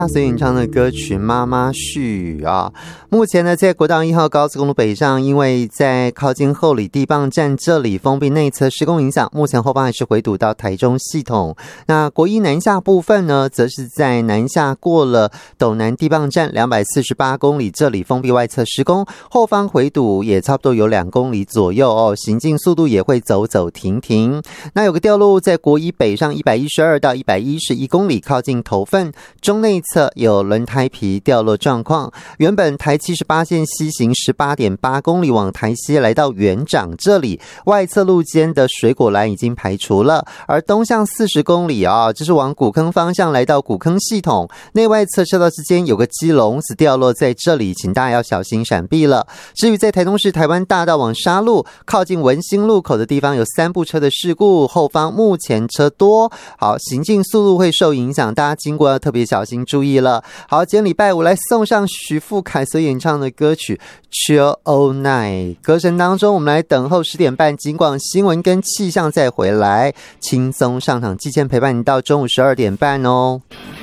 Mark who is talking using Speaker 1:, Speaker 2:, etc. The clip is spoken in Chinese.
Speaker 1: 所演唱的歌曲《妈妈絮》啊，目前呢，在国道1号高速公路北上，因为在靠近后里地磅站这里封闭内侧施工影响，目前后方还是回堵到台中系统。那国一南下部分呢，则是在南下过了斗南地磅站248公里这里封闭外侧施工，后方回堵也差不多有2公里左右哦，行进速度也会走走停停。那有个掉落在国一北上112到111公里，靠近头份中内侧有轮胎皮掉落状况，原本台78线西行 18.8 公里往台西来到园长这里，外侧路肩的水果栏已经排除了，而东向40公里啊，这是往古坑方向来到古坑系统，内外侧车道之间有个鸡笼子掉落在这里，请大家要小心闪避了。至于在台东市台湾大道往沙路靠近文心路口的地方有3部车的事故，后方目前车多，好，行进速度会受影响，大家经过要特别小心注意了。好，今天礼拜五来送上许富凯所演唱的歌曲 Chill All Night， 歌声当中我们来等候10点半警广新闻跟气象再回来，轻松上场，季前陪伴你到中午12点半哦。